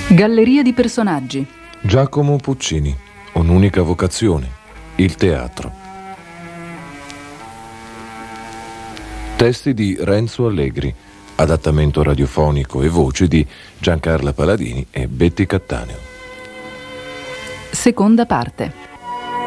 Galleria di personaggi. Giacomo Puccini, un'unica vocazione, il teatro. Testi di Renzo Allegri, adattamento radiofonico e voce di Giancarla Paladini e Betty Cattaneo. Seconda parte.